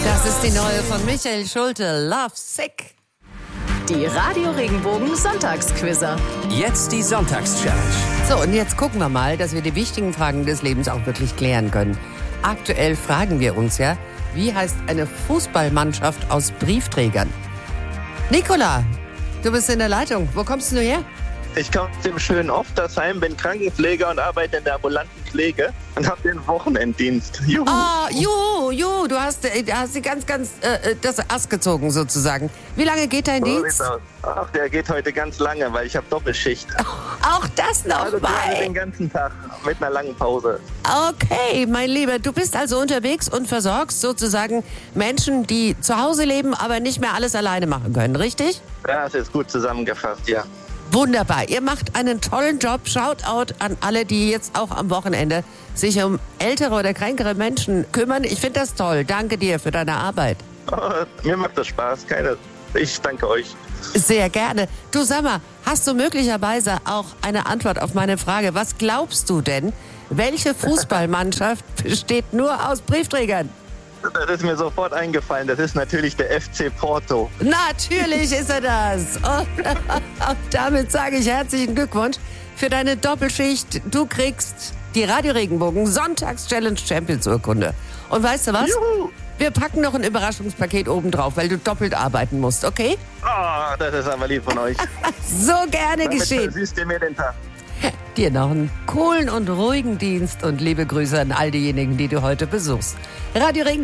Das ist die neue von Michael Schulte, Love Sick. Die Radio Regenbogen Sonntagsquizzer. Jetzt die Sonntagschallenge. So, und jetzt gucken wir mal, dass wir die wichtigen Fragen des Lebens auch wirklich klären können. Aktuell fragen wir uns ja, wie heißt eine Fußballmannschaft aus Briefträgern? Nicola, du bist in der Leitung. Wo kommst du her? Ich komme aus dem schönen Oftersheim, bin Krankenpfleger und arbeite in der ambulanten Pflege und habe den Wochenenddienst. Juhu. Juhu, du hast die ganz, das Ass gezogen sozusagen. Wie lange geht dein Dienst? Ach, der geht heute ganz lange, weil ich habe Doppelschicht. Auch das noch Also mal. den ganzen Tag mit einer langen Pause. Okay, mein Lieber, du bist also unterwegs und versorgst sozusagen Menschen, die zu Hause leben, aber nicht mehr alles alleine machen können, richtig? Das ist gut zusammengefasst, ja. Wunderbar. Ihr macht einen tollen Job. Shoutout an alle, die jetzt auch am Wochenende sich um ältere oder kränkere Menschen kümmern. Ich finde das toll. Danke dir für deine Arbeit. Oh, mir macht das Spaß. Ich danke euch. Sehr gerne. Du, sag mal, hast du möglicherweise auch eine Antwort auf meine Frage? Was glaubst du denn, welche Fußballmannschaft besteht nur aus Briefträgern? Das ist mir sofort eingefallen. Das ist natürlich der FC Porto. Natürlich ist er das. Und damit sage ich herzlichen Glückwunsch für deine Doppelschicht. Du kriegst die Radio Regenbogen Sonntags-Challenge Champions Urkunde. Und weißt du was? Juhu! Wir packen noch ein Überraschungspaket oben drauf, weil du doppelt arbeiten musst, okay? Oh, das ist aber lieb von euch. So gerne geschehen. Damit versüßt ihr mir den Tag. Dir noch einen coolen und ruhigen Dienst und liebe Grüße an all diejenigen, die du heute besuchst. Radio Regenbogen.